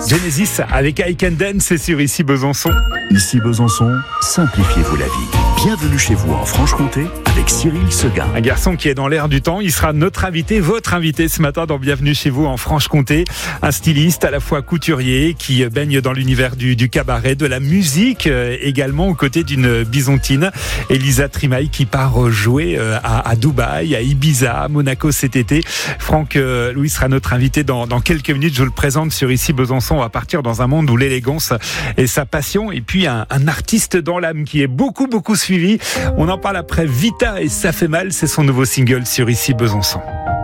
Genesis avec I Can Dance, c'est sur Ici Besançon. Ici Besançon, simplifiez-vous la vie. Bienvenue chez vous en Franche-Comté avec Cyril Seguin. Un garçon qui est dans l'air du temps, il sera notre invité, votre invité ce matin dans Bienvenue chez vous en Franche-Comté. Un styliste à la fois couturier qui baigne dans l'univers du cabaret, de la musique également aux côtés d'une bisontine, Elisa Trimaille, qui part jouer à Dubaï, à Ibiza, à Monaco cet été. Franck Louis sera notre invité dans quelques minutes. Je vous le présente sur Ici Besançon. On va partir dans un monde où l'élégance est sa passion et puis un artiste dans l'âme qui est beaucoup suivi. On en parle après. Vita et Ça fait mal, c'est son nouveau single sur Ici Besançon.